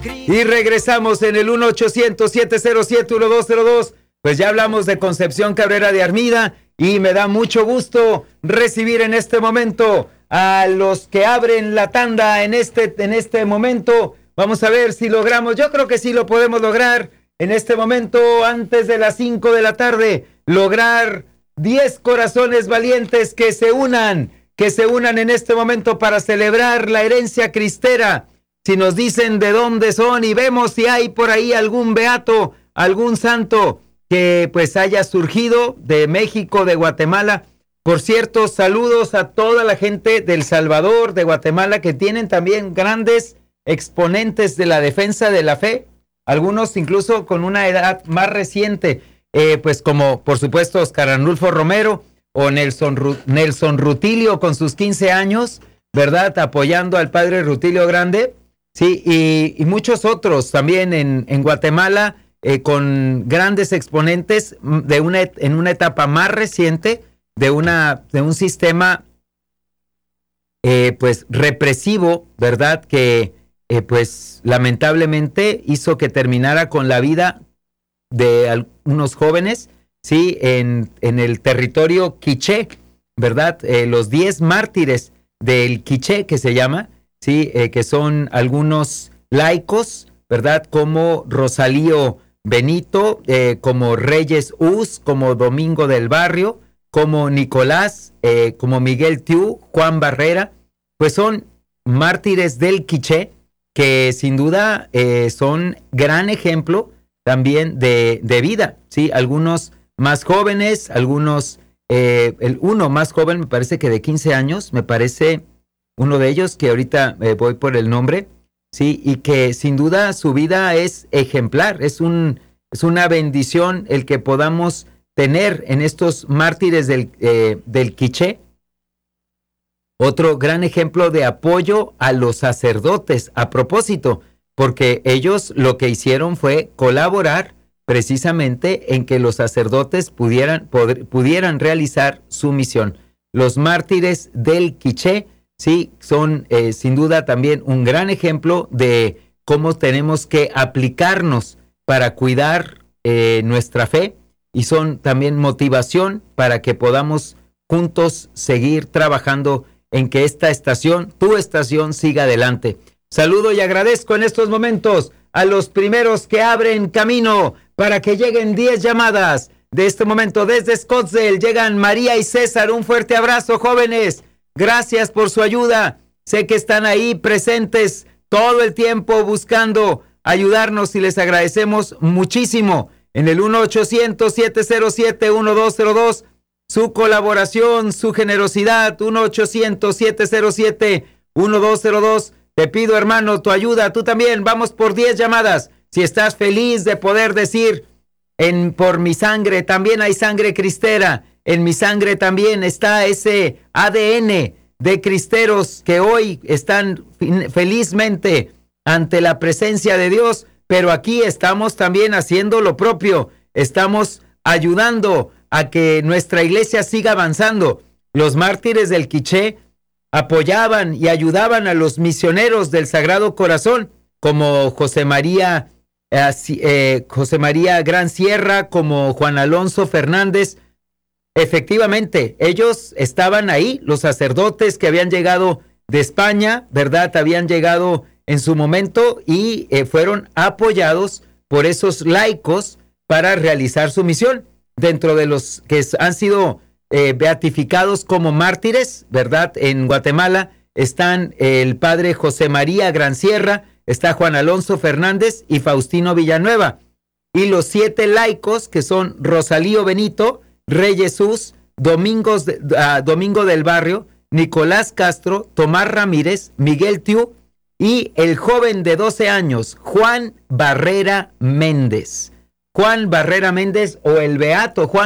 Y regresamos en el 1-800-707-1202. Pues ya hablamos de Concepción Cabrera de Armida y me da mucho gusto recibir en este momento a los que abren la tanda en este momento. Vamos a ver si logramos, yo creo que sí lo podemos lograr en este momento, antes de las 5 de la tarde, lograr 10 corazones valientes que se unan en este momento para celebrar la herencia cristera. Si nos dicen de dónde son y vemos si hay por ahí algún beato, algún santo que pues haya surgido de México, de Guatemala. Por cierto, saludos a toda la gente del Salvador, de Guatemala, que tienen también grandes exponentes de la defensa de la fe, algunos incluso con una edad más reciente, pues como por supuesto Oscar Arnulfo Romero o Nelson Rutilio con sus 15 años, ¿verdad? Apoyando al padre Rutilio Grande, sí, y muchos otros también en Guatemala, con grandes exponentes en una etapa más reciente de un sistema pues represivo, ¿verdad? Que pues lamentablemente hizo que terminara con la vida de algunos jóvenes, sí, en el territorio quiché, ¿verdad? Los 10 mártires del quiché, que se llama, sí, que son algunos laicos, ¿verdad? Como Rosalío Benito, como Reyes Uz, como Domingo del Barrio, como Nicolás, como Miguel Tiu, Juan Barrera, pues son mártires del quiché, que sin duda son gran ejemplo también de vida, ¿sí? Algunos más jóvenes, algunos, uno más joven, me parece que de 15 años, me parece uno de ellos, que ahorita voy por el nombre, ¿sí? Y que sin duda su vida es ejemplar, es una bendición el que podamos tener en estos mártires del quiché. Otro gran ejemplo de apoyo a los sacerdotes, a propósito, porque ellos lo que hicieron fue colaborar precisamente en que los sacerdotes pudieran realizar su misión. Los mártires del quiché, sí, son sin duda también un gran ejemplo de cómo tenemos que aplicarnos para cuidar nuestra fe, y son también motivación para que podamos juntos seguir trabajando en que esta estación, tu estación, siga adelante. Saludo y agradezco en estos momentos a los primeros que abren camino para que lleguen 10 llamadas. De este momento, desde Scottsdale, llegan María y César. Un fuerte abrazo, jóvenes. Gracias por su ayuda. Sé que están ahí presentes todo el tiempo buscando ayudarnos y les agradecemos muchísimo. En el 1-800-707-1202, su colaboración, su generosidad, 1-800-707-1202. Te pido, hermano, tu ayuda, tú también. Vamos por 10 llamadas. Si estás feliz de poder decir, por mi sangre también hay sangre cristera, en mi sangre también está ese ADN de cristeros que hoy están felizmente ante la presencia de Dios, pero aquí estamos también haciendo lo propio, estamos ayudando a que nuestra iglesia siga avanzando. Los mártires del quiché apoyaban y ayudaban a los misioneros del Sagrado Corazón, como José María Gran Sierra, como Juan Alonso Fernández. Efectivamente, ellos estaban ahí, los sacerdotes que habían llegado de España, ¿verdad? Habían llegado en su momento y fueron apoyados por esos laicos para realizar su misión. Dentro de los que han sido beatificados como mártires, ¿verdad? En Guatemala están el padre José María Gran Sierra, está Juan Alonso Fernández y Faustino Villanueva. Y los 7 laicos, que son Rosalío Benito, Rey Jesús, Domingo del Barrio, Nicolás Castro, Tomás Ramírez, Miguel Tiu y el joven de 12 años, Juan Barrera Méndez. Juan Barrera Méndez, o el beato Juan